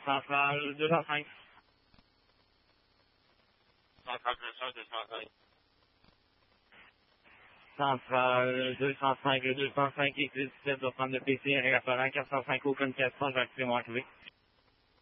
Centrale 205. Centrale 205. Centrale 205, le 205 X17 doit prendre le PC, restaurant 405 au communication, je vais activer mon activé.